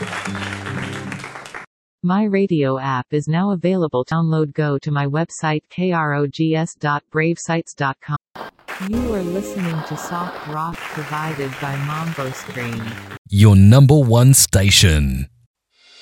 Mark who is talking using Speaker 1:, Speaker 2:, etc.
Speaker 1: My radio app is now available. Download. Go to my website krogs.bravesites.com. You are listening to soft rock provided by Mambo Screen.
Speaker 2: Your number one station.